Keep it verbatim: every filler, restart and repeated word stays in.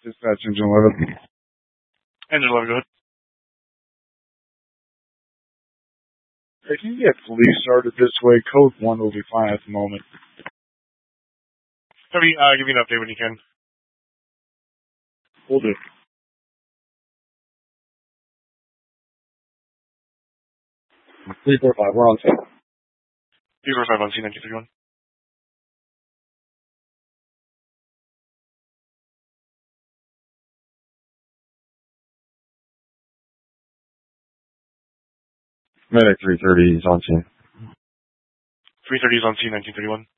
Dispatch Engine eleven. Engine eleven, go ahead. If you get police started this way, code one will be fine at the moment. Have you, uh, give me an update when you can. Will do. three four five, we're on scene. three four five on C nineteen thirty-one. Medic three thirty is on scene. three thirty is on C nineteen thirty-one.